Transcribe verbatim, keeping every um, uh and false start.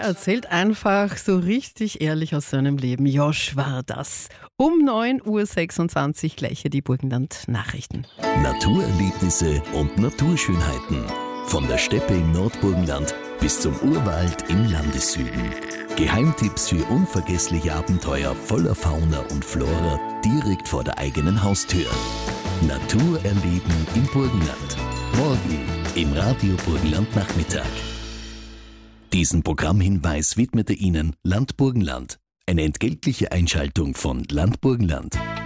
erzählt einfach so richtig ehrlich aus seinem Leben. Josch war das. Um neun Uhr sechsundzwanzig gleich hier die Burgenland-Nachrichten. Naturerlebnisse und Naturschönheiten. Von der Steppe im Nordburgenland bis zum Urwald im Landessüden. Geheimtipps für unvergessliche Abenteuer voller Fauna und Flora direkt vor der eigenen Haustür. Natur erleben im Burgenland. Morgen im Radio Burgenland Nachmittag. Diesen Programmhinweis widmete Ihnen Land Burgenland. Eine entgeltliche Einschaltung von Land Burgenland.